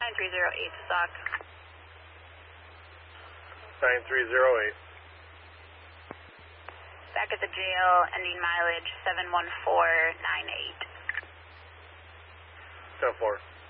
9308 stock. 9308. Back at the jail, ending mileage 71498. 10-4.